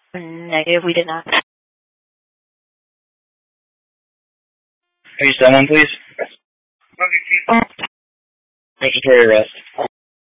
Negative, we did not. Are you someone, please? Thank you for your arrest.